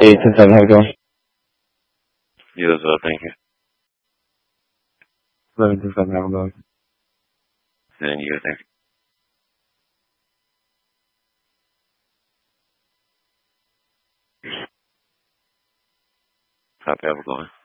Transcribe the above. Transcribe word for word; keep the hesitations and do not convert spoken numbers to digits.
eight ten seven, how you doing? You as well, thank you. eleven ten seven, how you doing? And you, thank you. Happy, have a good one.